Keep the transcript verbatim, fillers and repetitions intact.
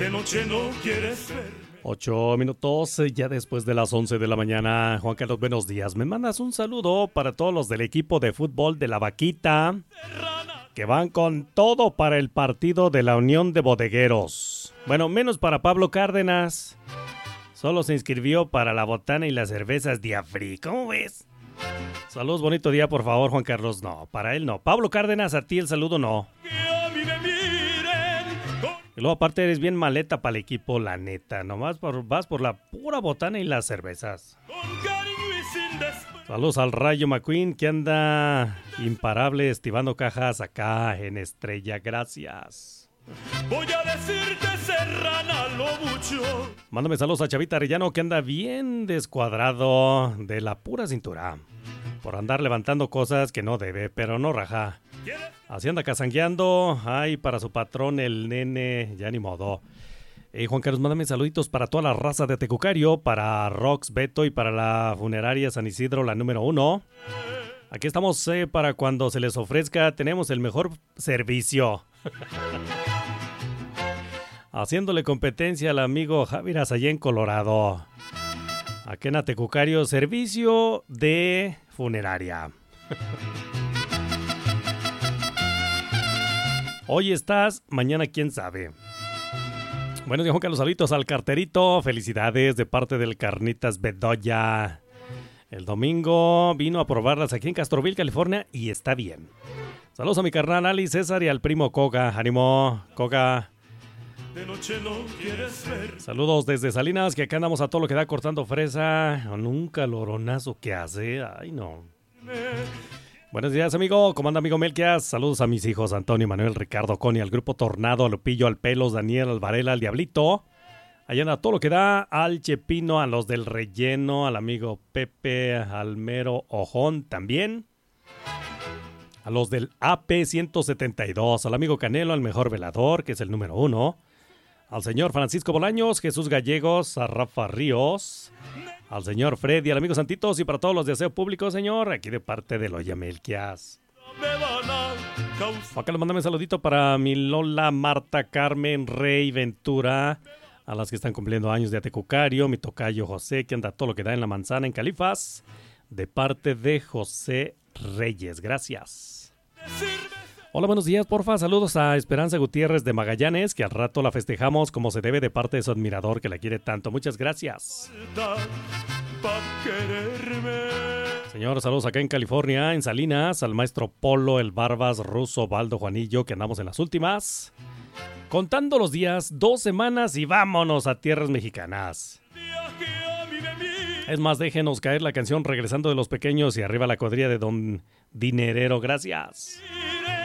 De noche no quieres ver. Ocho minutos eh, ya después de las once de la mañana. Juan Carlos, buenos días. Me mandas un saludo para todos los del equipo de fútbol de La Vaquita, que van con todo para el partido de la Unión de Bodegueros. Bueno, menos para Pablo Cárdenas. Solo se inscribió para la botana y las cervezas Diafri. ¿Cómo ves? Saludos, bonito día, por favor, Juan Carlos. No, para él no. Pablo Cárdenas, a ti el saludo no. Y luego aparte eres bien maleta para el equipo, la neta. Nomás por, vas por la pura botana y las cervezas. Saludos al Rayo McQueen, que anda imparable estivando cajas acá en Estrella. Gracias. Voy a decirte serrana lo mucho. Mándame saludos a Chavita Arellano, que anda bien descuadrado de la pura cintura por andar levantando cosas que no debe, pero no raja. Así anda casangueando. Ay, para su patrón el nene, ya ni modo. Eh, Juan Carlos, mándame saluditos para toda la raza de Tecucario, para Rox, Beto y para la funeraria San Isidro, la número uno. Aquí estamos eh, para cuando se les ofrezca. Tenemos el mejor servicio. Haciéndole competencia al amigo Javier allá en Colorado. Aquí en Tecucario, servicio de funeraria. Hoy estás, mañana quién sabe. Buenos días, Juan Carlos, saluditos al carterito. Felicidades de parte del Carnitas Bedoya. El domingo vino a probarlas aquí en Castroville, California, y está bien. Saludos a mi carnal Ali, César y al primo Coga. Ánimo, Coga. De noche no quieres ver. Saludos desde Salinas, que acá andamos a todo lo que da cortando fresa. Un caloronazo que hace. Ay, no. Buenos días, amigo. ¿Cómo anda, amigo Melquias? Saludos a mis hijos Antonio, Manuel, Ricardo, Connie, al grupo Tornado, al Lupillo, al Pelos, Daniel, al Varela, al Diablito. Allá anda todo lo que da, al Chepino, a los del Relleno, al amigo Pepe, al Mero Ojón también. A los del A P ciento setenta y dos, al amigo Canelo, al mejor velador, que es el número uno. Al señor Francisco Bolaños, Jesús Gallegos, a Rafa Ríos. Al señor Freddy, al amigo Santitos y para todos los de aseo público, señor, aquí de parte de Loya Melquias. Acá le mandame un saludito para mi Lola, Marta, Carmen, Rey, Ventura, a las que están cumpliendo años de Atecucario, mi tocayo José, que anda todo lo que da en la manzana en Califas, de parte de José Reyes. Gracias. Hola, buenos días, porfa. Saludos a Esperanza Gutiérrez de Magallanes, que al rato la festejamos como se debe de parte de su admirador que la quiere tanto. Muchas gracias. Señor, saludos acá en California, en Salinas, al maestro Polo, el Barbas, Ruso, Baldo, Juanillo, que andamos en las últimas. Contando los días, dos semanas y vámonos a tierras mexicanas. Es más, déjenos caer la canción Regresando de los Pequeños y arriba la cuadrilla de Don Dinerero. Gracias.